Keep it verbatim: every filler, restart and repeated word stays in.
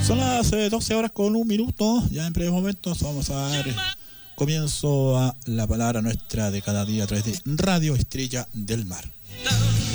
Son las eh, doce horas con un minuto. Ya en breves momentos vamos a dar comienzo a la palabra nuestra de cada día a través de Radio Estrella del Mar.